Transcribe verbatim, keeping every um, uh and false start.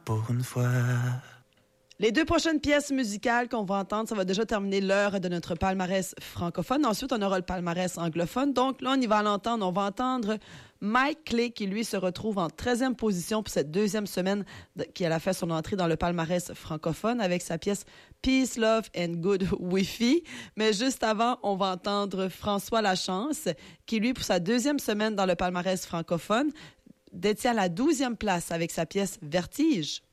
Pour une fois. Les deux prochaines pièces musicales qu'on va entendre, ça va déjà terminer l'heure de notre palmarès francophone. Ensuite, on aura le palmarès anglophone. Donc là, on y va l'entendre. On va entendre Mike Clay qui, lui, se retrouve en treizième position pour cette deuxième semaine qu'elle a fait son entrée dans le palmarès francophone avec sa pièce Peace, Love and Good Wi-Fi. Mais juste avant, on va entendre François Lachance qui, lui, pour sa deuxième semaine dans le palmarès francophone, détient la douzième place avec sa pièce Vertige.